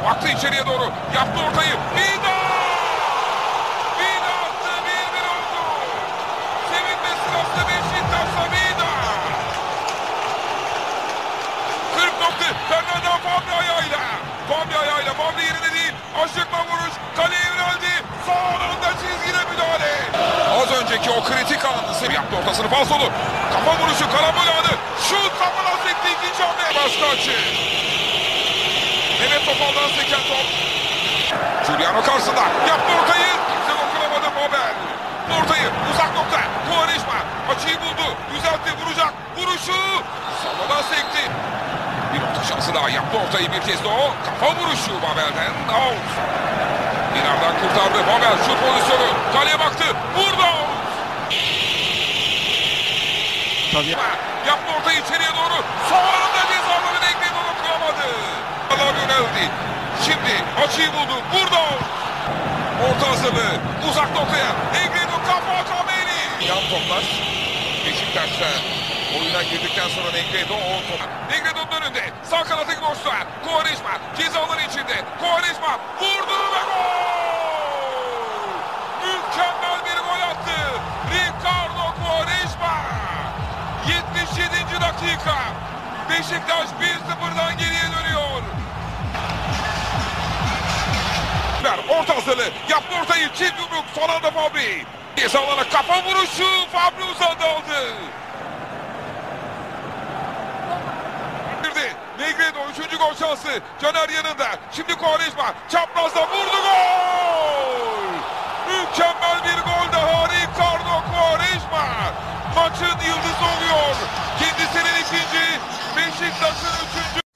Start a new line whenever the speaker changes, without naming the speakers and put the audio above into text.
Baktı içeriye doğru. Yaptı ortayı. Vida! Vida attı. 1-1 oldu. Sevinme sırası Beşiktaş'ta Vida. 40 nokta. Fernando Fabri ayağıyla. Fabri yerine değil. Aşıkla vuruş. Kaleye yöneldi. Son anda çizgide müdahale. Az önceki o kritik anı yaptı ortasını. Falsolu. Kafa vuruşu. Karambol anı. Şut kafadan sekti. İkinci hamle. Başka açı. Mehmet Topal'dan seken top. Giuliano karşısında. Yaptı ortayı. Kimse dokunamadı Babel. Ortayı. Uzak nokta. Quaresma. Açıyı buldu. Düzeltti. Vuracak. Vuruşu. Savadan sekti. Bir nokta şansı daha. Yaptı ortayı bir kez de o. Kafa vuruşu Babel'den. Out. Dinar'dan kurtardı. Babel şut pozisyonu. Kaleye baktı. Vurdu.
Tabii.
Yaptı ortayı içeriye doğru. Son anda cezaları Negri dokunamadı. Yöneldi. Şimdi açıyı buldu. Vurdu. Orta hazırlığı. Uzak noktaya. Negredo kafa Kameli. Yan toplar. Beşiktaş'ta oyuna girdikten sonra Negredo o top. Negredo'nun önünde. Sağ kanattaki boşluğa. Quaresma. Cezaların içinde. Quaresma vurdu ve gol. Mükemmel bir gol attı. Ricardo Quaresma. 77. dakika. Beşiktaş 1-0'dan geriye dönüyor. Orta hazırlığı. Yaptı ortayı. Çift yumruk. Son anda Fabri. Ceza alana kafa vuruşu. Fabri uzandı aldı. Negredo 3. gol şansı. Caner yanında. Şimdi Quaresma. Çaprazda vurdu gol. Mükemmel bir gol daha. Ricardo Quaresma. Maçın yıldızı oluyor. Kendisinin ikinci. Beşiktaş'ın 3.